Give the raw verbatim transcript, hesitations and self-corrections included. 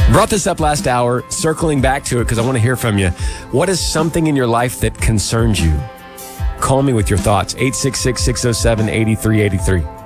Brought this up last hour, circling back to it because I want to hear from you. What is something in your life that concerns you? Call me with your thoughts. eight six six, six oh seven, eight three eight three.